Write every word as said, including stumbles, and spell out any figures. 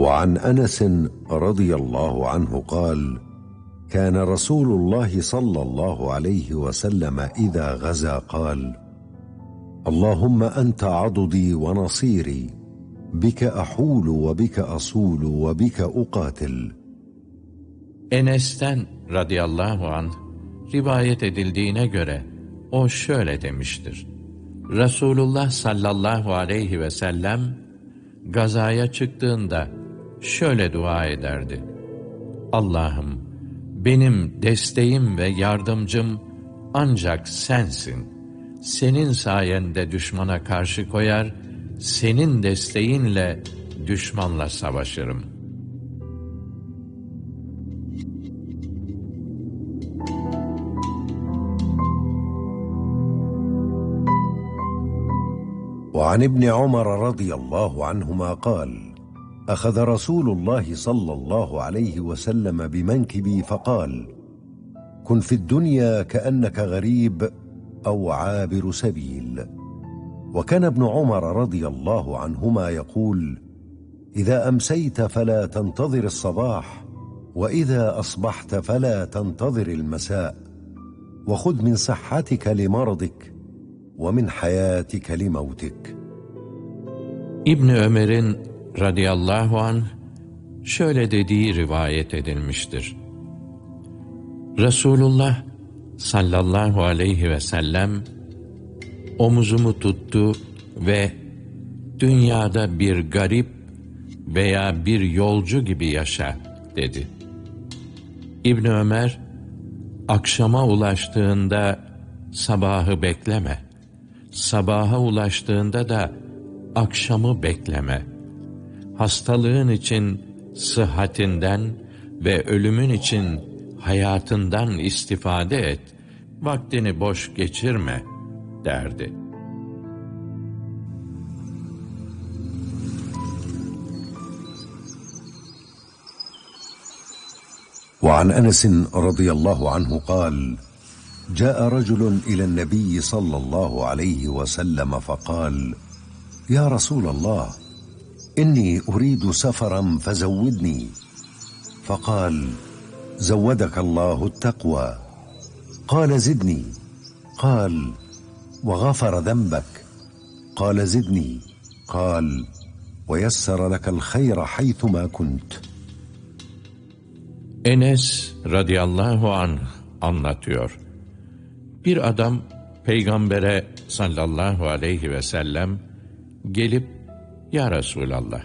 وعن أنس رضي الله عنه قال: كان رسول الله صلى الله عليه وسلم إذا غزا قال: اللهم أنت عضدي ونصيري، بك أحول وبك أصول وبك أقاتل. Enes'ten radıyallahu anh rivayet edildiğine göre o şöyle demiştir: Resulullah sallallahu aleyhi ve sellem gazaya çıktığında şöyle dua ederdi: Allah'ım, benim desteğim ve yardımcım ancak sensin. Senin sayende düşmana karşı koyar, senin desteğinle düşmanla savaşırım. وعن ابن عمر رضي الله عنهما قال: أخذ رسول الله صلى الله عليه وسلم بمنكبي فقال: كن في الدنيا كأنك غريب أو عابر سبيل. وكان ابن عمر رضي الله عنهما يقول: إذا أمسيت فلا تنتظر الصباح، وإذا أصبحت فلا تنتظر المساء، وخذ من صحتك لمرضك ومن حياتك لموتك. İbn Ömer'in radıyallahu anh şöyle dediği rivayet edilmiştir: Resulullah sallallahu aleyhi ve sellem omuzumu tuttu ve dünyada bir garip veya bir yolcu gibi yaşa dedi. İbn Ömer, akşama ulaştığında sabahı bekleme, sabaha ulaştığında da akşamı bekleme. Hastalığın için sıhhatinden ve ölümün için hayatından istifade et, vaktini boş geçirme derdi. وعن أنس رضي الله عنه قال: جاء رجل إلى النبي صلى الله عليه وسلم فقال: يا رسول الله، إني أريد سفرا فزودني. فقال: زودك الله التقوى. قال: زدني. قال: وغفر ذنبك. قال: زدني. قال: ويسر لك الخير حيثما كنت. Enes radıyallahu anh anlatıyor: Bir adam Peygamber'e sallallahu aleyhi ve sellem gelip, Ya Resulallah,